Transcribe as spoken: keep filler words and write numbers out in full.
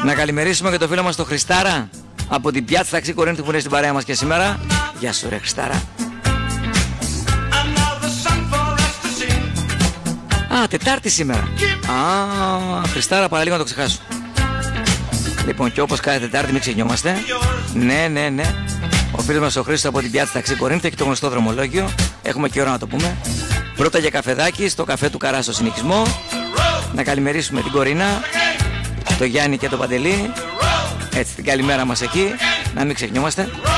Να καλημερίσουμε και το φίλο μας το Χριστάρα από την Πιάτσα Ταξί Κορίνθου που είναι στην παρέα μας και σήμερα. Γεια σου ρε Χριστάρα. Α, Τετάρτη σήμερα. Α, Χριστάρα, παραλίγο να το ξεχάσω. Λοιπόν, και όπως κάθε Τετάρτη μην ξεχνιόμαστε. Ναι, ναι, ναι. Ο φίλος μας ο Χρήστος από την Πιάτσα Ταξί Κορίνθου έχει το γνωστό δρομολόγιο. Έχουμε και ώρα να το πούμε. Πρώτα για καφεδάκι στο καφέ του Καρά στο συνοικισμό. Να καλημερίσουμε την Κορίνα, το Γιάννη και το Παντελή. Έτσι, την καλημέρα μας εκεί. Να μην ξεχνιόμαστε.